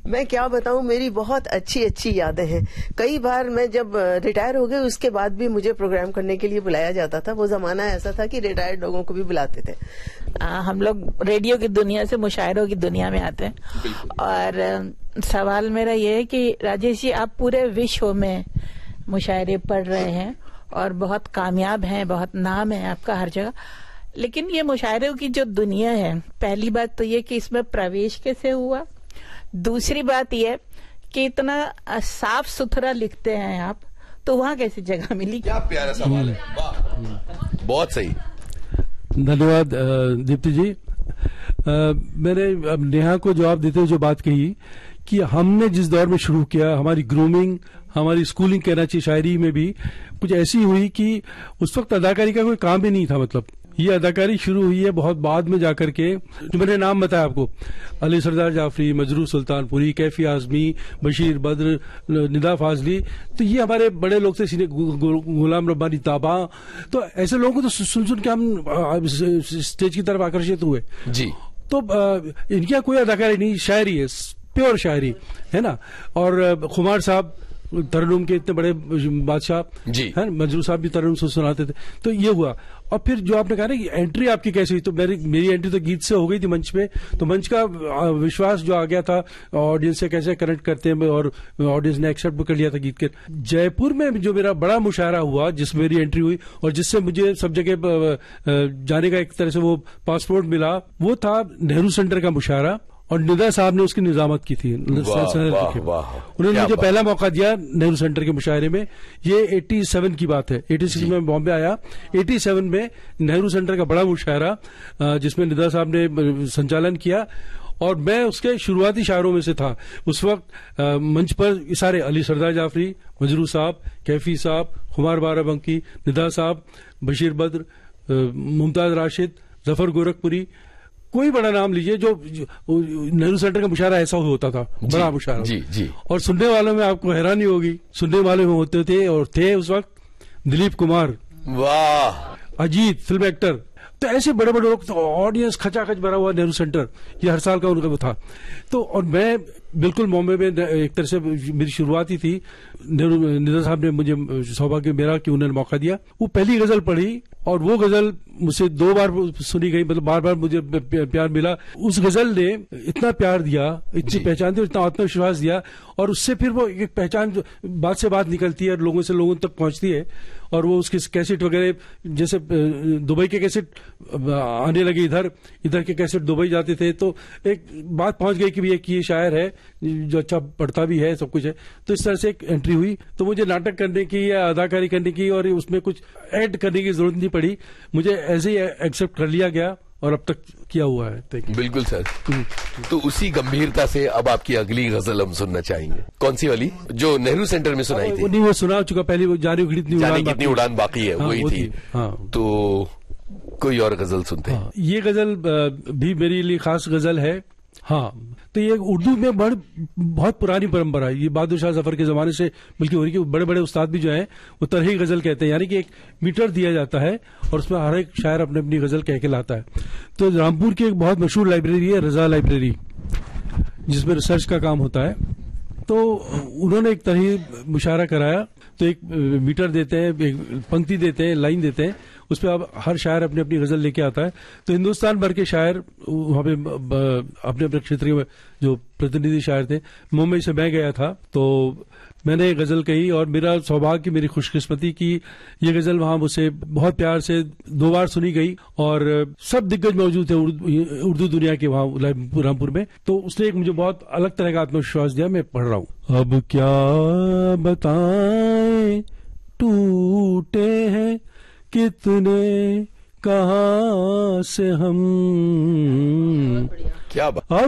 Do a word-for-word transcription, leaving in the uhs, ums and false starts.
मैं क्या बताऊं, मेरी बहुत अच्छी अच्छी यादें हैं। कई बार मैं जब रिटायर हो गई उसके बाद भी मुझे प्रोग्राम करने के लिए बुलाया जाता था। वो जमाना ऐसा था कि रिटायर्ड लोगों को भी बुलाते थे। आ, हम लोग रेडियो की दुनिया से मुशायरों की दुनिया में आते हैं। और आ, सवाल मेरा ये है कि राजेश जी, आप पूरे विश्व में मुशायरे पढ़ रहे हैं और बहुत कामयाब हैं, बहुत नाम है आपका हर जगह, लेकिन ये मुशायरों की जो दुनिया है, पहली बात तो ये कि इसमें प्रवेश कैसे हुआ, दूसरी बात ये कि इतना साफ सुथरा लिखते हैं आप, तो वहाँ कैसे जगह मिली? क्या प्यारा सवाल है, वाह, बहुत सही। धन्यवाद दीप्ति जी। आ, मैंने अब नेहा को जवाब देते हुए जो बात कही कि हमने जिस दौर में शुरू किया, हमारी ग्रूमिंग, हमारी स्कूलिंग कहना चाहिए, शायरी में भी कुछ ऐसी हुई कि उस वक्त अदाकारी का कोई काम भी नहीं था। मतलब ये अदाकारी शुरू हुई है बहुत बाद में जाकर के। जो मैंने नाम बताया आपको, अली सरदार जाफरी, मजरू सुल्तानपुरी, कैफी आजमी, बशीर बद्र, निदा फाजली, तो ये हमारे बड़े लोग थे। गुलाम रब्बानी ताबा, तो ऐसे लोगों को तो सुन सुन के हम स्टेज की तरफ आकर्षित हुए जी। तो इनकी कोई अदाकारी नहीं, शायरी है, प्योर शायरी है ना। और खुमार साहब तरन्नुम के इतने बड़े बादशाह जी है, मजरू साहब भी तरन्नुम सुनाते थे। तो ये हुआ। और फिर जो आपने कहा ना कि एंट्री आपकी कैसी हुई, तो मेरी मेरी एंट्री तो गीत से हो गई थी मंच पे। तो मंच का विश्वास जो आ गया था, ऑडियंस से कैसे कनेक्ट करते हैं, और ऑडियंस ने एक्सेप्ट कर लिया था गीत के। जयपुर में जो मेरा बड़ा मुशायरा हुआ, जिसमें मेरी एंट्री हुई और जिससे मुझे सब जगह जाने का एक तरह से वो पासपोर्ट मिला, वो था नेहरू सेंटर का मुशायरा। और निदा साहब ने उसकी निजामत की थी। उन्होंने मुझे पहला मौका दिया नेहरू सेंटर के मुशायरे में। ये सत्तासी की बात है, छियासी में बॉम्बे आया, सत्तासी में नेहरू सेंटर का बड़ा मुशायरा जिसमें निदा साहब ने संचालन किया और मैं उसके शुरुआती शायरों में से था। उस वक्त मंच पर सारे अली सरदार जाफरी, मजरू साहब, कैफी साहब, खुमार बाराबंकी, निदा साहब, बशीर बद्र, मुमताज राशिद, जफर गोरखपुरी, कोई बड़ा नाम लीजिए। जो नेहरू सेंटर का मुशायरा ऐसा होता था, बड़ा मुशायरा जी जी। और सुनने वालों में आपको हैरानी होगी, सुनने वाले में होते थे और थे उस वक्त दिलीप कुमार, वाह, अजीत फिल्म एक्टर, तो ऐसे बड़े बड़े लोग, तो ऑडियंस खचाखच भरा हुआ नेहरू सेंटर, ये हर साल का उनका था। तो और मैं बिल्कुल बॉम्बे में एक तरह से मेरी शुरुआत ही थी। नेहरू निदा साहब ने मुझे सौभाग्य मेरा कि उन्होंने मौका दिया। वो पहली गजल पढ़ी और वो गजल मुझसे दो बार सुनी गई, मतलब बार बार मुझे प्यार मिला। उस गजल ने इतना प्यार दिया, इतनी पहचान दी, इतना आत्मविश्वास दिया, और उससे फिर वो एक पहचान बात से बात निकलती है और लोगों से लोगों तक पहुंचती है। और वो उसके कैसेट वगैरह, जैसे दुबई के कैसेट आने लगे, इधर इधर के कैसेट दुबई जाते थे, तो एक बात पहुंच गई कि एक ये शायर है जो अच्छा पढ़ता भी है, सब कुछ है। तो इस तरह से एक एंट्री हुई। तो मुझे नाटक करने की या अदाकारी करने की और उसमें कुछ ऐड करने की जरूरत नहीं पड़ी, मुझे ऐसे ही एक्सेप्ट कर लिया गया और अब तक किया हुआ है। बिल्कुल सर। तो उसी गंभीरता से अब आपकी अगली गजल हम सुनना चाहेंगे। कौन सी वाली जो नेहरू सेंटर में सुनाई थी? नहीं, वो सुना चुका पहले, वो जाने कितनी उड़ान बाकी है, वही थी। तो कोई और गजल सुनते हैं। ये गजल भी मेरे लिए खास गजल है। हाँ, तो ये उर्दू में बड़ बहुत पुरानी परंपरा है, ये बहादुर शाह जफर के जमाने से बल्कि हो रही है। बड़े बड़े उस्ताद भी जो हैं वो तरही गजल कहते हैं, यानी कि एक मीटर दिया जाता है और उसमें हर एक शायर अपने अपनी गजल कह के लाता है। तो रामपुर की एक बहुत मशहूर लाइब्रेरी है, रजा लाइब्रेरी, जिसमें रिसर्च का काम होता है। तो उन्होंने एक तरही मुशायरा कराया। तो एक मीटर देते हैं, एक पंक्ति देते हैं, लाइन देते हैं, उस पर अब हर शायर अपनी अपनी गजल लेके आता है। तो हिंदुस्तान भर के शायर वहाँ पे अपने अपने क्षेत्र में जो प्रतिनिधि शायर थे, मुंबई से मैं गया था, तो मैंने गजल कही और मेरा सौभाग्य, मेरी खुशकिस्मती की ये गजल वहां मुझसे बहुत प्यार से दो बार सुनी गई और सब दिग्गज मौजूद थे उर्दू दुनिया के वहां रामपुर में। तो उसने एक मुझे बहुत अलग तरह का आत्मविश्वास दिया। मैं पढ़ रहा हूँ। अब क्या बताएं टूटे हैं कितने कहाँ से हम, क्या बात। अब